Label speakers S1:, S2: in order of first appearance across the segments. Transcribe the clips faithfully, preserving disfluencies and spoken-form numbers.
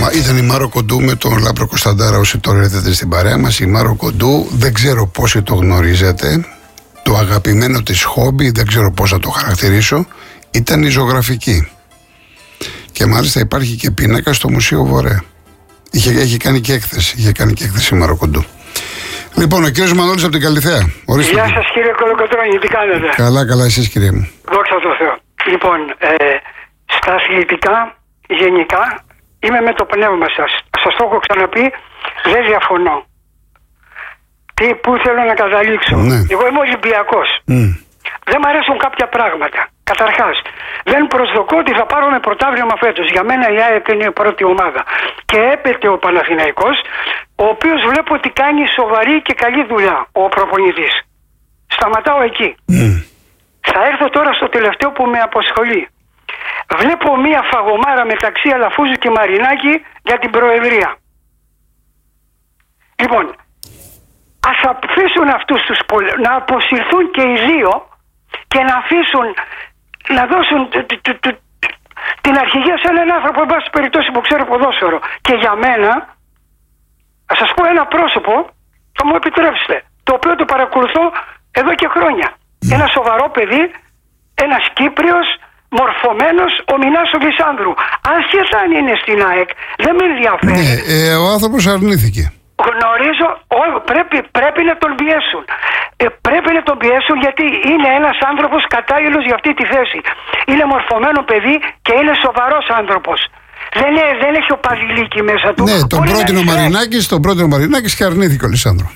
S1: Ήταν η Μάρο Κοντού με τον Λάμπρο Κωνσταντάρα. Όσοι τώρα έρθετε στην παρέα μας, η Μάρο Κοντού, δεν ξέρω πόσοι το γνωρίζετε, το αγαπημένο της χόμπι, δεν ξέρω πώς θα το χαρακτηρίσω, ήταν η ζωγραφική. Και μάλιστα υπάρχει και πίνακα στο Μουσείο Βορρέα. Είχε, έχει κάνει και έκθεση, είχε κάνει και έκθεση η Μάρο Κοντού. Λοιπόν, ο κύριος Μανώλης από την Καλιθέα. Ορίστε.
S2: Γεια σας κύριε Κολοκοτρώνη, τι κάνετε?
S1: Καλά, καλά, εσείς κύριε μου.
S2: Δόξα τω Θεώ. Λοιπόν, ε, στα αθλητικά, γενικά, είμαι με το πνεύμα σας. Σας το έχω ξαναπεί, δεν διαφωνώ. Τι, πού θέλω να καταλήξω.
S1: Ναι.
S2: Εγώ είμαι Ολυμπιακός.
S1: Mm.
S2: Δεν μου αρέσουν κάποια πράγματα. Καταρχάς, δεν προσδοκώ ότι θα πάρουμε πρωτάθλημα φέτος. Για μένα η ΑΕΚ είναι η πρώτη ομάδα. Και έπεται ο Παναθηναϊκός, ο οποίος βλέπω ότι κάνει σοβαρή και καλή δουλειά ο προπονητής. Σταματάω εκεί.
S1: Mm.
S2: Θα έρθω τώρα στο τελευταίο που με απασχολεί. Βλέπω μία φαγωμάρα μεταξύ Αλαφούζου και Μαρινάκη για την Προεδρία. Λοιπόν, ας αφήσουν αυτούς τους πολ... να αποσυρθούν και οι δύο και να αφήσουν, να δώσουν την αρχηγία σε έναν άνθρωπο, εν πάση περιπτώσει, που ξέρει ποδόσφαιρο. Και για μένα, θα σας πω ένα πρόσωπο, θα μου επιτρέψετε, το οποίο το παρακολουθώ εδώ και χρόνια. Mm. Ένα σοβαρό παιδί, ένας Κύπριος, μορφωμένος, ο Μινάς ο Λυσάνδρου. Άσχετα αν είναι στην ΑΕΚ, δεν με ενδιαφέρει.
S1: Ναι, ε, ο άνθρωπος αρνήθηκε.
S2: Γνωρίζω, ό, πρέπει, πρέπει να τον πιέσουν. Ε, πρέπει να τον πιέσουν γιατί είναι ένας άνθρωπος κατάλληλος για αυτή τη θέση. Είναι μορφωμένο παιδί και είναι σοβαρός άνθρωπος. Δεν, είναι, δεν έχει ο Παζηλίκη μέσα του.
S1: Ναι, τον πρότεινε ο Μαρινάκης, τον πρότεινε ο Μαρινάκης και αρνήθηκε ο Λυσάνδρου.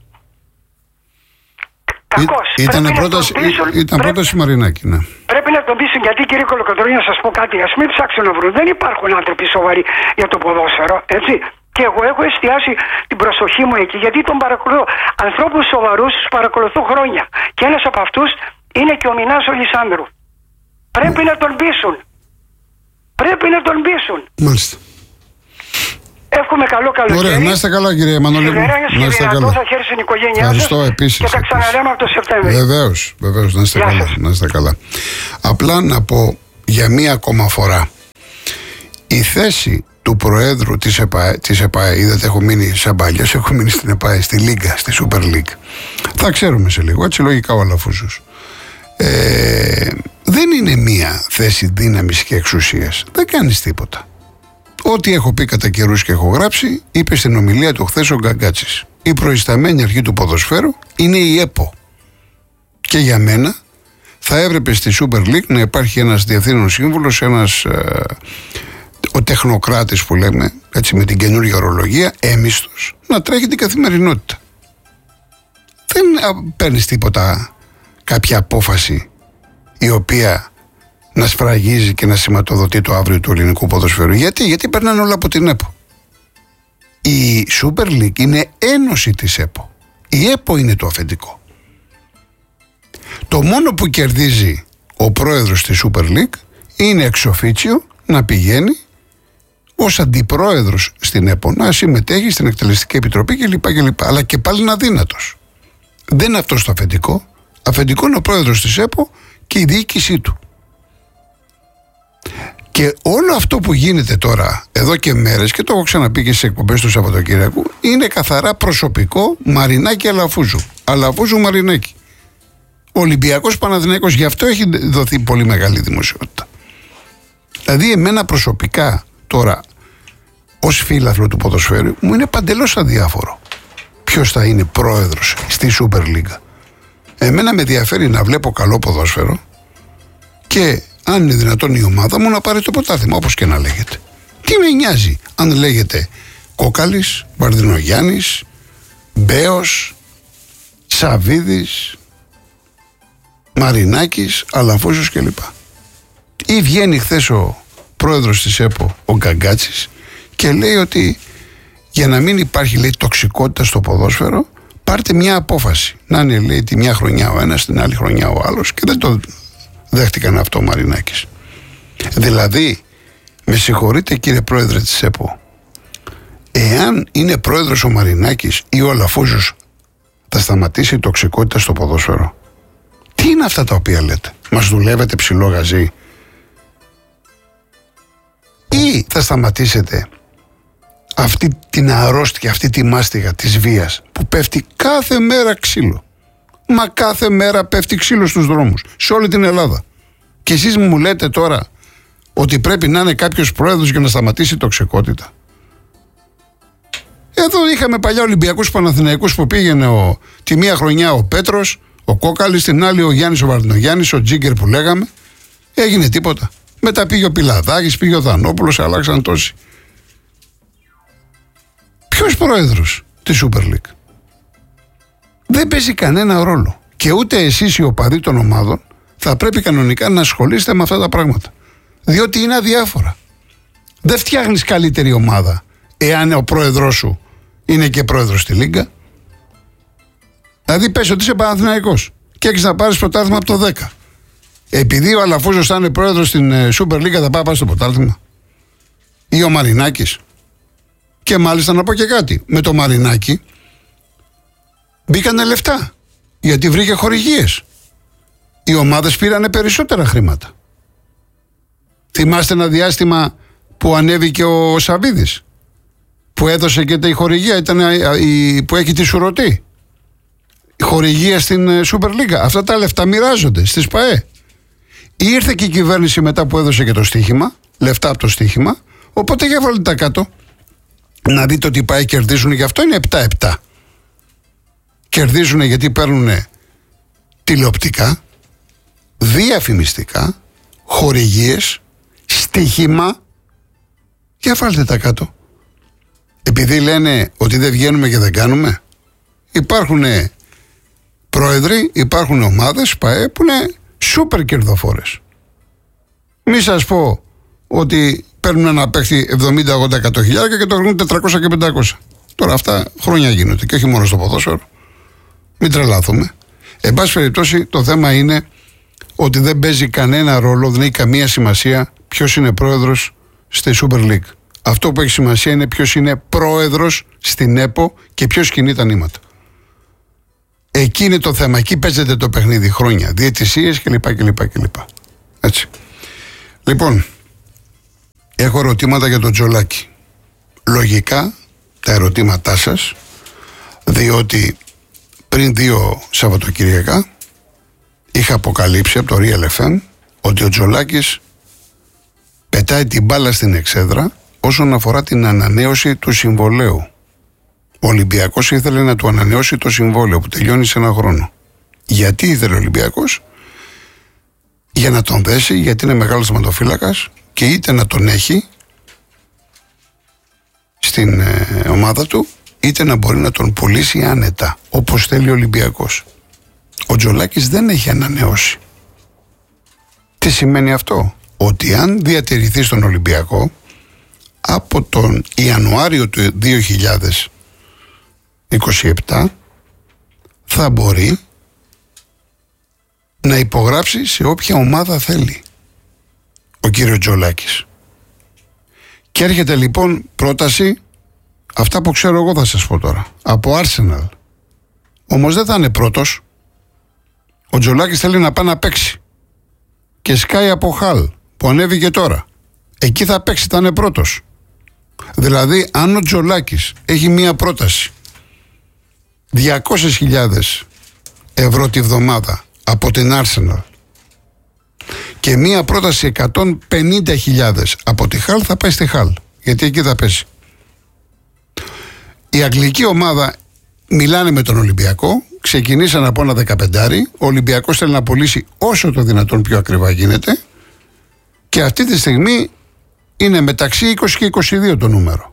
S2: Κακός.
S1: Ήταν πρόταση, ήταν πρόταση Μαρινάκη, ναι.
S2: Πρέπει να τον πείσουν, γιατί κύριε Κολοκοτρώνη, να σας πω κάτι, ας μην ψάξουν να βρουν. Δεν υπάρχουν άνθρωποι σοβαροί για το ποδόσφαιρο, έτσι. Και εγώ έχω εστιάσει την προσοχή μου εκεί, γιατί τον παρακολουθώ. Ανθρώπους σοβαρούς τους παρακολουθώ χρόνια. Και ένας από αυτούς είναι και ο Μινάς ο Λυσάνδρου. Πρέπει mm. να τον πείσουν. Πρέπει να τον πείσουν.
S1: Μάλιστα.
S2: Εύχομαι καλό καλοκαίρι.
S1: Ωραία, να είστε καλά κύριε Μανώλη.
S2: Να είστε καλά. Θα χαίρεσαι την οικογένειά σας.
S1: Ευχαριστώ επίσης.
S2: Και τα ξαναλέμε από το Σεπτέμβριο.
S1: Βεβαίως, βεβαίως, να είστε
S2: Γεια
S1: καλά.
S2: σας.
S1: Να είστε καλά. Απλά να πω για μία ακόμα φορά. Η θέση του Προέδρου της ΕΠΑΕ, της ΕΠΑΕ, είδατε έχω μείνει σαν παλιός, έχω μείνει στην ΕΠΑΕ, στη Λίγκα, στη Super League. Θα ξέρουμε σε λίγο, έτσι λογικά ο Αλαφούζος. Ε, δεν είναι μία θέση δύναμης και εξουσίας. Δεν κάνεις τίποτα. Ό,τι έχω πει κατά καιρούς και έχω γράψει, είπε στην ομιλία του χθες ο Γκαγκάτσης. Η προϊσταμένη αρχή του ποδοσφαίρου είναι η ΕΠΟ. Και για μένα θα έπρεπε στη Super League να υπάρχει ένας διευθύνων σύμβουλος, ένας ε, ο τεχνοκράτης που λέμε, έτσι με την καινούργια ορολογία, έμιστος, να τρέχει την καθημερινότητα. Δεν παίρνεις τίποτα, κάποια απόφαση η οποία να σφραγίζει και να σηματοδοτεί το αύριο του ελληνικού ποδοσφαίρου. Γιατί, γιατί περνάνε όλα από την ΕΠΟ. Η Super League είναι ένωση της ΕΠΟ. Η ΕΠΟ είναι το αφεντικό. Το μόνο που κερδίζει ο πρόεδρος της Super League είναι εξ οφίτσιο να πηγαίνει ως αντιπρόεδρος στην ΕΠΟ, να συμμετέχει στην Εκτελεστική Επιτροπή κλπ. κλπ. Αλλά και πάλι είναι αδύνατος. Δεν είναι αυτός το αφεντικό. Αφεντικό είναι ο πρόεδρος της ΕΠΟ και η διοίκησή του. Και όλο αυτό που γίνεται τώρα εδώ και μέρες, και το έχω ξαναπεί και στις εκπομπές του Σαββατοκύριακου, είναι καθαρά προσωπικό Μαρινάκη Αλαφούζου. Αλαφούζου Μαρινάκη. Ο Ολυμπιακός Παναθηναϊκός, γι' αυτό έχει δοθεί πολύ μεγάλη δημοσιότητα. Δηλαδή εμένα προσωπικά τώρα, ως φίλαθλο του ποδοσφαίρου, μου είναι παντελώς αδιάφορο ποιος θα είναι πρόεδρος στη Super League. Εμένα με ενδιαφέρει να βλέπω καλό ποδόσφαιρο και αν είναι δυνατόν η ομάδα μου να πάρει το πρωτάθλημα, όπως και να λέγεται. Τι με νοιάζει αν λέγεται Κόκαλης, Βαρδινογιάννης, Μπέος, Σαβίδης, Μαρινάκης, Αλαφούζος κλπ. Ή βγαίνει χθες ο πρόεδρος της ΕΠΟ, ο Γκαγκάτσης, και λέει ότι για να μην υπάρχει, λέει, τοξικότητα στο ποδόσφαιρο, πάρτε μια απόφαση. Να είναι, λέει, τη μια χρονιά ο ένας, την άλλη χρονιά ο άλλος, και δεν το δέχτηκαν αυτό ο Μαρινάκης. Δηλαδή, με συγχωρείτε κύριε πρόεδρε της ΕΠΟ, εάν είναι πρόεδρος ο Μαρινάκης ή ο Αλαφούζος, θα σταματήσει η τοξικότητα στο ποδόσφαιρο? Τι είναι αυτά τα οποία λέτε? Μας δουλεύετε ψηλό γαζί? Ή θα σταματήσετε αυτή την αρρώστια, αυτή τη μάστιγα της βίας που πέφτει κάθε μέρα ξύλο. Μα κάθε μέρα πέφτει ξύλο στους δρόμους, σε όλη την Ελλάδα. Και εσείς μου λέτε τώρα ότι πρέπει να είναι κάποιος πρόεδρος για να σταματήσει η τοξικότητα. Εδώ είχαμε παλιά Ολυμπιακούς Παναθηναϊκούς που πήγαινε ο, τη μία χρονιά ο Πέτρος, ο Κόκαλης, την άλλη ο Γιάννης ο Βαρδινογιάννης, ο Τζίγκερ που λέγαμε. Έγινε τίποτα. Μετά πήγε ο Πιλαδάκης, πήγε ο Δανόπουλος, αλλάξαν τόσοι. Ποιος πρόεδρος της Super League? Δεν παίζει κανένα ρόλο. Και ούτε εσείς οι οπαδοί των ομάδων θα πρέπει κανονικά να ασχολείστε με αυτά τα πράγματα. Διότι είναι αδιάφορα. Δεν φτιάχνεις καλύτερη ομάδα εάν ο πρόεδρος σου είναι και πρόεδρος στη Λίγκα. Δηλαδή πες ότι είσαι Παναθηναϊκός και έχεις να πάρεις πρωτάθλημα από το δέκα. Επειδή ο Αλαφούζος θα είναι πρόεδρος στην Super League θα πάει να πάρει στο πρωτάθλημα. Ή ο Μαρινάκης. Και μάλιστα να πω και κάτι. Με το Μαρινάκη μπήκανε λεφτά. Γιατί βρήκε χορηγίες. Οι ομάδες πήρανε περισσότερα χρήματα. Θυμάστε ένα διάστημα που ανέβηκε ο Σαββίδης, που έδωσε και τη χορηγία, ήταν η, που έχει τη Σουρωτή. Η χορηγία στην Super League. Αυτά τα λεφτά μοιράζονται στις ΠΑΕ. Ήρθε και η κυβέρνηση μετά που έδωσε και το στοίχημα, λεφτά από το στοίχημα, οπότε για βάλτε τα κάτω. Να δείτε ότι οι ΠΑΕ κερδίζουν, γι' αυτό είναι επτά επτά. Κερδίζουν γιατί παίρνουν τηλεοπτικά, διαφημιστικά, χορηγίες, στοίχημα. Για βάλτε τα κάτω. Επειδή λένε ότι δεν βγαίνουμε και δεν κάνουμε. Υπάρχουν πρόεδροι, υπάρχουν ομάδες ΠΑΕ που είναι σούπερ κερδοφόρες. Μη σας πω ότι παίρνουν ένα παίχτη εβδομήντα ογδόντα εκατό χιλιάδες και το βγουν τετρακόσια και πεντακόσια. Τώρα αυτά χρόνια γίνονται και όχι μόνο στο ποδόσφαιρο. Μην τρελάθουμε. Εν πάση περιπτώσει, το θέμα είναι ότι δεν παίζει κανένα ρόλο, δεν έχει καμία σημασία ποιος είναι πρόεδρος στη Super League. Αυτό που έχει σημασία είναι ποιος είναι πρόεδρος στην ΕΠΟ και ποιος κινεί τα νήματα. Εκεί είναι το θέμα. Εκεί παίζεται το παιχνίδι χρόνια. Διαιτησίες κλπ. κλπ, κλπ. Έτσι. Λοιπόν, έχω ερωτήματα για τον Τζολάκη. Λογικά τα ερωτήματά σας, διότι πριν δύο Σαββατοκυριακά είχα αποκαλύψει από το Real εφ εμ ότι ο Τζολάκης πετάει την μπάλα στην εξέδρα όσον αφορά την ανανέωση του συμβολέου. Ο Ολυμπιακός ήθελε να του ανανεώσει το συμβόλαιο που τελειώνει σε ένα χρόνο. Γιατί ήθελε ο Ολυμπιακός? Για να τον δέσει, γιατί είναι μεγάλος θεματοφύλακας και είτε να τον έχει στην ε, ομάδα του, είτε να μπορεί να τον πουλήσει άνετα, όπως θέλει ο Ολυμπιακός. Ο Τζολάκης δεν έχει ανανεώσει. Τι σημαίνει αυτό? Ότι αν διατηρηθεί στον Ολυμπιακό από τον Ιανουάριο του δύο χιλιάδες είκοσι επτά θα μπορεί να υπογράψει σε όποια ομάδα θέλει ο κύριος Τζολάκης. Και έρχεται λοιπόν πρόταση, αυτά που ξέρω εγώ θα σας πω τώρα, από Arsenal. Όμως δεν θα είναι πρώτος. Ο Τζολάκης θέλει να πάει να παίξει. Και σκάει από Χαλ που ανέβηκε τώρα. Εκεί θα παίξει, θα είναι πρώτος. Δηλαδή αν ο Τζολάκης έχει μία πρόταση διακόσιες χιλιάδες ευρώ τη βδομάδα από την Arsenal και μία πρόταση εκατόν πενήντα χιλιάδες από τη Χαλ, θα πάει στη Χαλ, γιατί εκεί θα πέσει. Η αγγλική ομάδα μιλάνε με τον Ολυμπιακό, ξεκινήσαν από ένα δεκαπεντάρι, ο Ολυμπιακός θέλει να πωλήσει όσο το δυνατόν πιο ακριβά γίνεται και αυτή τη στιγμή είναι μεταξύ είκοσι και είκοσι δύο το νούμερο.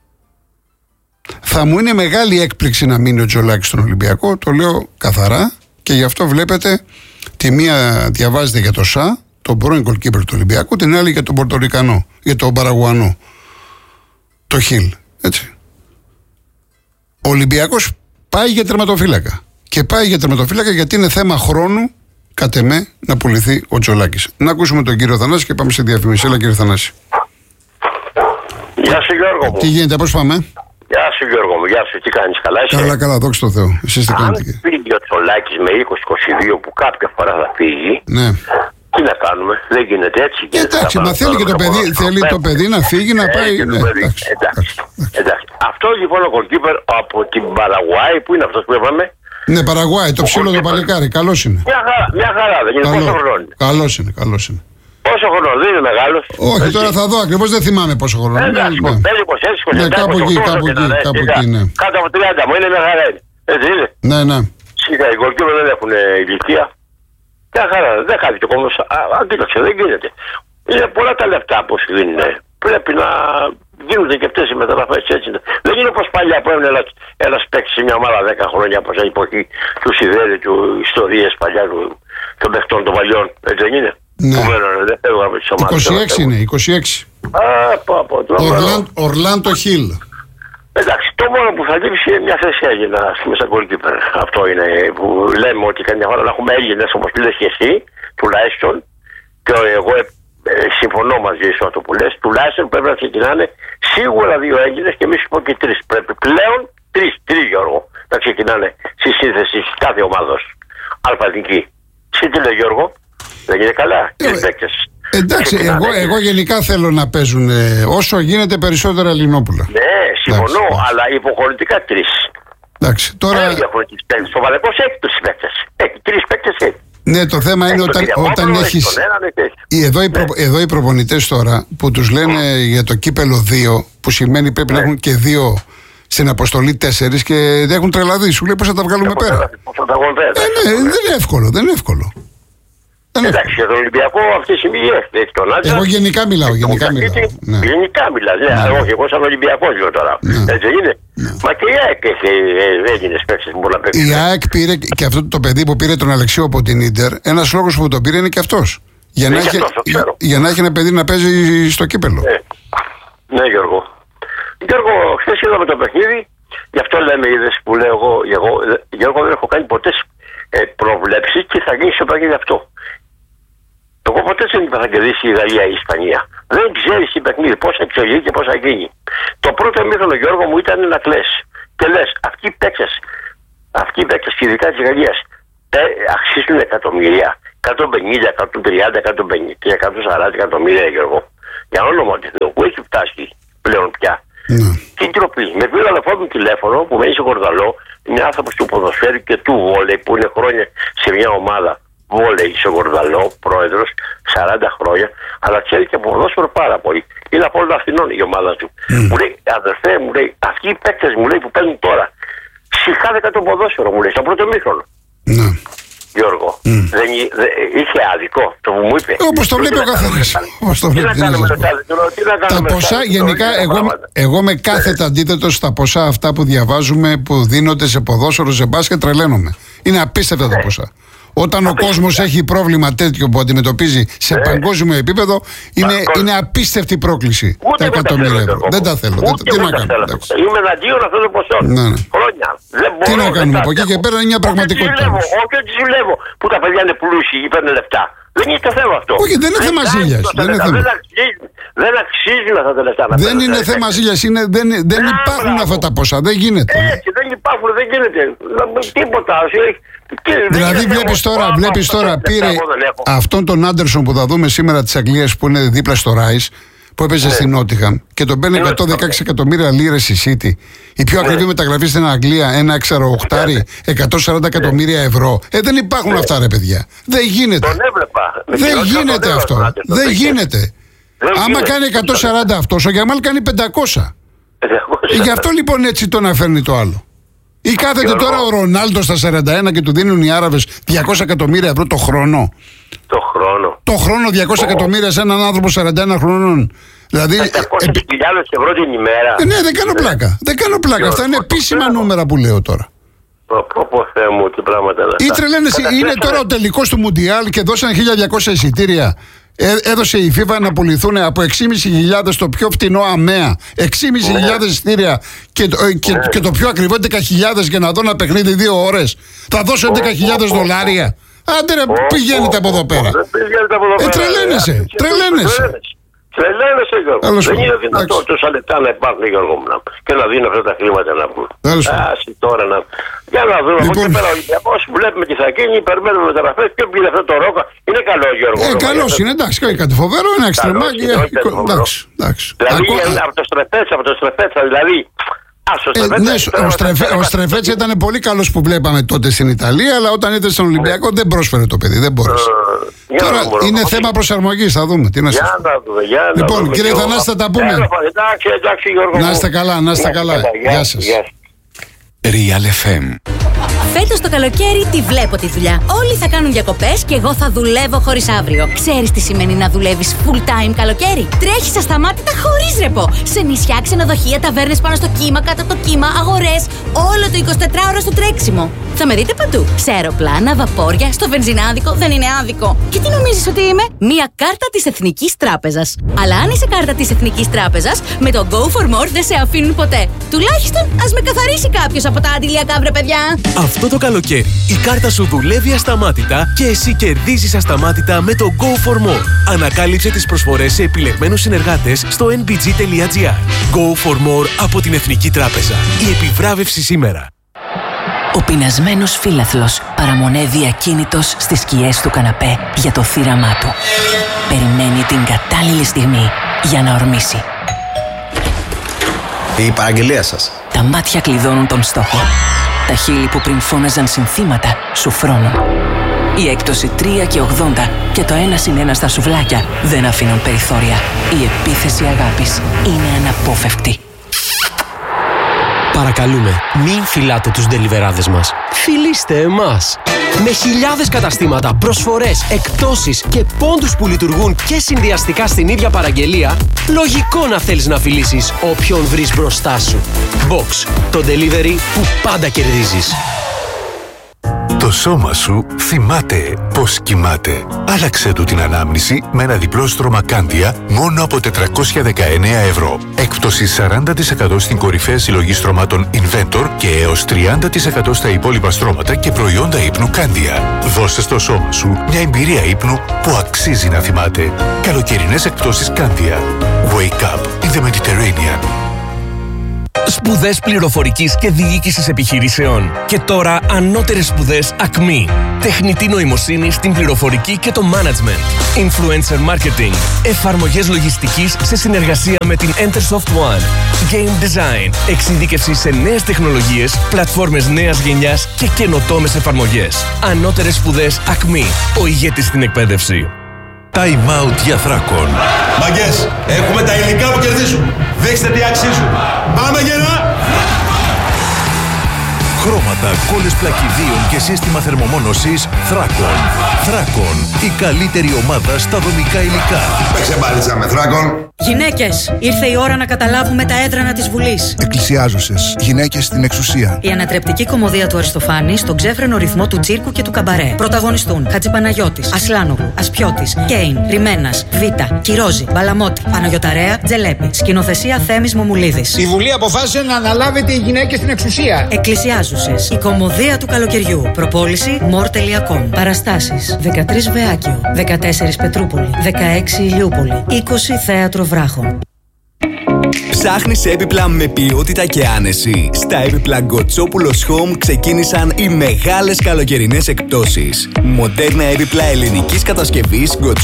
S1: Θα μου είναι μεγάλη έκπληξη να μείνει ο Τζολάκης στον Ολυμπιακό, το λέω καθαρά, και γι' αυτό βλέπετε τη μία διαβάζετε για το ΣΑ, τον πρώην goalkeeper του Ολυμπιακού, την άλλη για τον Πορτορικανό, για τον Παραγουανό, το Χιλ, έτσι. Ο Ολυμπιακός πάει για τερματοφύλακα και πάει για τερματοφύλακα γιατί είναι θέμα χρόνου, κατ' εμέ, να πουληθεί ο Τζολάκης. Να ακούσουμε τον κύριο Θανάση και πάμε σε διαφήμιση. Έλα κύριε Θανάση.
S3: Γεια σου Γιώργο μου.
S1: Τι γίνεται, πώς πάμε?
S3: Γεια σου Γιώργο μου, γεια σου, τι κάνεις, καλά είσαι?
S1: Καλά, καλά, δόξα τω Θεώ. Εσείς τι κάνετε?
S3: Αν φύγει ο Τζολάκης με είκοσι είκοσι δύο που κάποια φορά θα φύγει,
S1: ναι,
S3: Τι να κάνουμε, δεν γίνεται έτσι.
S1: Και εντάξει, μα θέλει και το παιδί, θέλει το παιδί να φύγει, να πάει.
S3: Ναι, εντάξει, εντάξει, εντάξει. Αυτό λοιπόν ο goalkeeper από την Παραγουάη, που είναι αυτό που είπαμε.
S1: Ναι, Παραγουάη, το ψήλο το παλικάρι, καλός είναι.
S3: Μια χαρά, μια χαρά δεν είναι. Πόσο χρόνο είναι.
S1: Καλός είναι, καλός είναι.
S3: Πόσο χρόνο, δεν είναι μεγάλος.
S1: Όχι, έτσι. Τώρα θα δω ακριβώς, δεν θυμάμαι πόσο χρόνο είναι.
S3: Εντάξει, πέντε είκοσι έξι,
S1: ναι, κάπου εκεί, κάπου εκεί, κάπου εκεί, ναι.
S3: Κάτω από τριάντα μου είναι μια χαρά. Έτσι είναι.
S1: Ναι, ναι.
S3: Σίγουρα οι goalkeeper δεν έχουν ηλικία. Μια χαρά, δεν χάθηκε ο κόσμος. Αντίλαξε, δεν γίνεται. Είναι πολλά τα λεφτά που σου δίνουν. Πρέπει να γίνονται και αυτές οι μεταγραφές έτσι. Δεν είναι όπως παλιά που έμεινε ένας, ένας παίκτης σε μια ομάδα δέκα χρόνια από την εποχή του Σιδέρη, του ιστορίες παλιά του, των παιχτών των παλιών. Έτσι δεν είναι.
S1: Ναι.
S3: Που μένουν, δεν φεύγουν από τις ομάδες.
S1: είκοσι έξι είναι, είκοσι έξι.
S3: Α, πω, πω,
S1: Ορλάντο Χιλ.
S3: Εντάξει, το μόνο που θα λείψει είναι μια θέση Έλληνα μέσα goalkeeper. Αυτό είναι που λέμε ότι καμιά φορά να έχουμε Έλληνες όπως λες και εσύ, τουλάχιστον. Και εγώ ε, ε, συμφωνώ μαζί σου αυτό που λες. Τουλάχιστον πρέπει να ξεκινάνε σίγουρα δύο Έλληνες και μη σου πω και τρεις. Πρέπει πλέον τρεις, τρεις Γιώργο, να ξεκινάνε στη σύνθεση κάθε ομάδος. Αλφαδική. Εσύ τι λέει Γιώργο, δεν είναι καλά. Τρεις παίκτες.
S1: Εντάξει, εγώ, εγώ γενικά θέλω να παίζουν ε, όσο γίνεται περισσότερα Ελληνόπουλα.
S3: Ναι, συμφωνώ,
S1: εντάξει,
S3: αλλά υποχρεωτικά τρεις.
S1: Εντάξει, τώρα.
S3: Στο Βαλεκός έχει τους παίκτες. Έχει τρεις παίκτες.
S1: Ναι, το θέμα είναι όταν, όταν έχεις. Εδώ οι, προ, ναι. εδώ οι προπονητές τώρα που τους λένε mm. για το κύπελο δύο, που σημαίνει πρέπει ναι. να έχουν και δύο στην αποστολή τέσσερις και δεν έχουν τρελαδεί. Σου λέει πώς θα τα βγάλουμε πέρα. Ε, ναι, δεν είναι εύκολο, δεν είναι εύκολο.
S3: Εντάξει, για τον Ολυμπιακό αυτή τη στιγμή έχει τον Άτσα.
S1: Εγώ γενικά μιλάω. Γενικά μιλάω.
S3: Ναι. Γενικά μιλάω. Ναι, ναι. Όχι, εγώ σαν Ολυμπιακός λέω τώρα. Ναι. Έτσι είναι. Ναι. Μα και η ΑΕΚ έχει Έλληνες παίκτες που μπορεί να παίξει.
S1: Η ΑΕΚ πήρε και αυτό το παιδί που πήρε τον Αλεξίου από την Ίντερ. Ένας λόγος που τον πήρε είναι και αυτός. Για, να έχει, για, για να έχει ένα παιδί να παίζει στο κύπελο.
S3: Ναι, ναι Γιώργο. Γιώργο, χθες είδαμε το παιχνίδι. Γι' αυτό λέμε, είδες που λέω εγώ, εγώ Γιώργο δεν έχω κάνει ποτέ προβλέψει και θα γίνει στο παιχνίδι αυτό. Εγώ ποτέ δεν είπα θα κερδίσει η Γαλλία ή η Ισπανία. Δεν ξέρει τι παιχνίδι, πώ θα εξελιχθεί και πώ θα γίνει. Το πρώτο μήχρονο Γιώργο μου ήταν να κλαις. Και λε, αυτοί οι παίκτες, αυτοί οι παίκτες και ειδικά τη Γαλλία ε, αξίζουν εκατομμύρια. εκατόν πενήντα, εκατόν τριάντα, εκατόν πενήντα και εκατόν σαράντα εκατομμύρια Γιώργο. Για όνομα του Θεού, που έχει φτάσει πλέον πια. Mm. Τι ντροπή. Με πήρε ο αδελφό μου τηλέφωνο που μένει σε Κορδαλό, είναι άνθρωπο του ποδοσφαίρου και του βόλεϊ που είναι χρόνια σε μια ομάδα. Βόλεϊ σε Κορδαλό, πρόεδρος, σαράντα χρόνια, αλλά ξέρει και από ποδόσφαιρο πάρα πολύ. Είναι από όλων Αθηνών η ομάδα του. Mm. Μου λέει, αδερφέ, μου λέει, αυτοί οι παίκτες μου λέει που παίρνουν τώρα, συχάθηκα το ποδόσφαιρο, μου λέει, στο πρώτο μήχρονο. Mm. Γιώργο, mm. δεν, δε, είχε άδικο, το που μου είπε.
S1: Όπως το βλέπει ο καθένας. Τι να κάνουμε τα ποσά, γενικά, εγώ, εγώ με κάθετα αντίθετο στα ποσά αυτά που διαβάζουμε, που δίνονται σε ποδόσφαιρο, σε μπάσκετ, τρελαίνομαι. Είναι απίστευτα τα ποσά. Όταν ο κόσμος έχει πρόβλημα τέτοιο που αντιμετωπίζει σε ε. παγκόσμιο επίπεδο, είναι, είναι απίστευτη πρόκληση.
S3: Ούτε
S1: τα εκατομμύρια ευρώ. Δεν τα θέλω. Δεν, τι να κάνουμε.
S3: Είμαι εναντίον αυτών των ποσών.
S1: Ναι, ναι.
S3: Χρόνια. Δεν μπορώ,
S1: τι να κάνουμε. Από εκεί και πέρα είναι μια πραγματικότητα.
S3: Όχι ότι ζηλεύω που τα παιδιά είναι πλούσιοι ή παίρνουν λεφτά. Δεν είναι το θέμα αυτό.
S1: Όχι, δεν είναι θέμα ζήλιας.
S3: Δεν αξίζουν αυτά τα λεφτά.
S1: Δεν είναι θέμα ζήλιας. Δεν υπάρχουν αυτά τα ποσά. Δεν γίνεται.
S3: Έτσι, δεν υπάρχουν, δεν γίνεται. Τίποτα.
S1: Δηλαδή βλέπεις τώρα, βλέπεις τώρα πήρε αυτόν τον Άντερσον που θα δούμε σήμερα της Αγγλίας που είναι δίπλα στο Ράις, που έπαιζε ναι. στην Νότιχαμ και τον παίρνει εκατόν δεκαέξι εκατομμύρια λίρες η City. Η πιο ακριβή ναι. μεταγραφή στην Αγγλία, ένα έξαρο οχτάρι, εκατόν σαράντα εκατομμύρια ευρώ. Ε, δεν υπάρχουν ναι. αυτά ρε παιδιά. Δεν γίνεται.
S3: Τον έβλεπα.
S1: Δεν γίνεται αυτό. Δεν γίνεται. Άμα κάνει εκατόν σαράντα αυτός, ο Γιαμάλ κάνει πεντακόσια. Γι' αυτό λοιπόν έτσι το να φέρνει το άλλο. Ή κάθεται τώρα ο Ρονάλντο στα σαράντα ένα και του δίνουν οι Άραβες διακόσια εκατομμύρια ευρώ το χρόνο.
S3: Το χρόνο.
S1: Το χρόνο διακόσια oh. εκατομμύρια σε έναν άνθρωπο σαράντα ένα χρονών. Δηλαδή.
S3: πεντακόσιες χιλιάδες ευρώ την ημέρα.
S1: Ε, ναι, δεν κάνω πλάκα. Δεν κάνω πλάκα. Αυτά είναι επίσημα νούμερα που λέω τώρα.
S3: Πω Θεέ μου, τι πράγματα είναι.
S1: Ή τρελαίνεσαι, είναι τώρα ο τελικός του Μουντιάλ και δώσαν χίλια διακόσια εισιτήρια. Ε, έδωσε η FIFA να πουληθούν από έξι χιλιάδες πεντακόσια το πιο φτηνό αμαία, έξι χιλιάδες εισιτήρια και, και, ναι. και το πιο ακριβό έντεκα χιλιάδες για να δω ένα παιχνίδι δύο ώρες. Θα δώσω έντεκα χιλιάδες δολάρια. Άντε ρε, πηγαίνετε από εδώ πέρα. Ε, τρελαίνεσαι, τρελαίνεσαι.
S3: Τρελαίνεσαι, Γιώργο.
S1: Τέλος
S3: Δεν
S1: πάντων.
S3: είναι δυνατό
S1: Εντάξει.
S3: τόσα λεπτά να υπάρχουν, Γιώργο μου, να- και να δίνουν αυτά τα χρήματα να βγουν.
S1: Τέλος πάντων.
S3: Άση τώρα να. Για να δούμε. Από
S1: Λοιπόν.
S3: εκεί πέρα ο Ολυμπιακός βλέπουμε τι θα γίνει, περιμένουμε μεταγραφές. Ποιο πήγε αυτό το Ρόκα. Είναι καλό, Γιώργο.
S1: Ε,
S3: Ρόκα,
S1: καλό
S3: γιατί-
S1: είναι, εντάξει, κάνει κάτι φοβερό, ένα εξτρεμάκι.
S3: είναι,
S1: ε,
S3: όχι κάτι φοβερό.
S1: Εντάξει, εντάξει.
S3: Δηλαδή
S1: Ακό-
S3: ε, από το Στρεφέτσα, από το Στρεφέτσα, δηλαδή. Α, στο
S1: Ε,
S3: Στρεφέτσα,
S1: ναι,
S3: τώρα
S1: ο,
S3: θα-
S1: Στρεφέ, ο Στρεφέτσα ήταν πολύ καλό που βλέπαμε τότε στην Ιταλία, αλλά όταν ήταν στον Ολυμπιακό δεν πρόσφερε το παιδί, δεν μπόρεσε.
S3: Ε, για να
S1: Τώρα
S3: δούμε,
S1: είναι
S3: Ρόκα.
S1: θέμα προσαρμογή, θα δούμε. Τι να σας
S3: Για
S1: πω.
S3: να δούμε, για να
S1: Λοιπόν,
S3: δούμε,
S1: κύριε
S3: Γιώργο.
S1: Θανάση, θα τα πούμε.
S3: Έλα, εντάξει, εντάξει, Γιώργο.
S1: Να
S3: μου.
S1: είστε καλά, να είστε καλά. Γεια σας.
S4: Real εφ εμ.
S5: Φέτος το καλοκαίρι τη βλέπω τη δουλειά. Όλοι θα κάνουν διακοπές και εγώ θα δουλεύω χωρίς αύριο. Ξέρεις τι σημαίνει να δουλεύεις full time καλοκαίρι? Τρέχεις ασταμάτητα χωρίς ρεπό. Σε νησιά, ξενοδοχεία, ταβέρνες πάνω στο κύμα, κάτω από το κύμα, αγορές. Όλο το εικοσιτετράωρο στο τρέξιμο. Θα με δείτε παντού. Σε αεροπλάνα, βαπόρια, στο βενζινάδικο. Δεν είναι άδικο. Και τι νομίζεις ότι είμαι? Μία κάρτα της Εθνικής Τράπεζας. Αλλά αν είσαι κάρτα της Εθνικής Τράπεζας, με το Go for More δεν σε αφήνουν ποτέ. Τουλάχιστον ας με καθαρίσει κάποιος από τα αντιλιακά, βρε παιδιά.
S6: Αυτό το καλοκαίρι η κάρτα σου δουλεύει ασταμάτητα και εσύ κερδίζεις ασταμάτητα με το Go for More. Ανακάλυψε τις προσφορές σε επιλεγμένους συνεργάτες στο εν μπι τζι τελεία τζι άρ. Go for More από την Εθνική Τράπεζα. Η επιβράβευση σήμερα.
S7: Ο πεινασμένος φίλαθλος παραμονεύει ακίνητος στις σκιές του καναπέ για το θύραμά του. Περιμένει την κατάλληλη στιγμή για να ορμήσει.
S8: Η παραγγελία σας.
S7: Τα μάτια κλειδώνουν τον στόχο. Τα χείλη που πριν φώναζαν συνθήματα σου φρώνουν. Η έκπτωση τρία και ογδόντα και το ένα συν ένα στα σουβλάκια δεν αφήνουν περιθώρια. Η επίθεση αγάπης είναι αναπόφευκτη.
S6: Παρακαλούμε, μην φυλάτε τους ντελιβεράδες μας. Φιλήστε εμάς. Με χιλιάδες καταστήματα, προσφορές, εκπτώσεις και πόντους που λειτουργούν και συνδυαστικά στην ίδια παραγγελία, λογικό να θέλεις να φιλήσεις όποιον βρεις μπροστά σου. Box, το delivery που πάντα κερδίζεις.
S9: Το σώμα σου θυμάται πώς κοιμάται. Άλλαξε του την ανάμνηση με ένα διπλό στρώμα Κάντια μόνο από τετρακόσια δεκαεννέα ευρώ. Έκπτωση σαράντα τοις εκατό στην κορυφαία συλλογή στρωμάτων Inventor και έως τριάντα τοις εκατό στα υπόλοιπα στρώματα και προϊόντα ύπνου Κάντια. Δώσε στο σώμα σου μια εμπειρία ύπνου που αξίζει να θυμάται. Καλοκαιρινές εκπτώσεις Κάντια. Wake up in the Mediterranean.
S6: Σπουδές πληροφορικής και διοίκησης επιχειρήσεων. Και τώρα ανώτερες σπουδές Ακμή. Τεχνητή νοημοσύνη στην πληροφορική και το management. Influencer marketing. Εφαρμογές λογιστικής σε συνεργασία με την Entersoft One. Game design. Εξειδίκευση σε νέες τεχνολογίες, πλατφόρμες νέας γενιάς και καινοτόμες εφαρμογές. Ανώτερες σπουδές Ακμή. Ο ηγέτης στην εκπαίδευση.
S9: Time out για Θράκων.
S10: Μαγκές, έχουμε τα υλικά που κερδίζουν. Δείξτε τι αξίζουν. Πάμε γερά!
S9: Χρώματα, κόλλες πλακιδίων και σύστημα θερμομόνωσης Θράκων. Θράκων, η καλύτερη ομάδα στα δομικά υλικά.
S10: Παίξε μπάλιτσα με Θράκων.
S11: Γυναίκες, ήρθε η ώρα να καταλάβουμε τα έδρανα της Βουλής.
S12: Εκκλησιάζωσες, γυναίκες στην εξουσία.
S11: Η ανατρεπτική κομμωδία του Αριστοφάνη στον ξέφρενο ρυθμό του τσίρκου και του καμπαρέ. Πρωταγωνιστούν Χατζηπαναγιώτης, Ασλάνογλου, Ασπιώτης, Κέιν, Ριμένας, Βίτα, Κυρόζη, Μπαλαμότη, Παναγιωταρέα, Τζελέπη. Σκηνοθεσία Θέμης Μομουλίδης.
S13: Η Βουλή αποφάσισε να αναλάβετε οι γυναίκες στην εξουσία.
S11: Εκκλησιάζουσες, η κομμωδία του καλοκαιριού. Προπόληση μορ τελεία κομ. Παραστάσεις δεκατρείς Βεάκιο, δεκατέσσερα Πετρούπολη, δεκαέξι Ηλιούπολη, είκοσι Θέατρο Βράχων.
S14: Ψάχνεις έπιπλα με ποιότητα και άνεση? Στα έπιπλα Γκοτσόπουλος Home ξεκίνησαν οι μεγάλες καλοκαιρινές εκπτώσεις. Μοντέρνα έπιπλα ελληνικής κατασκευής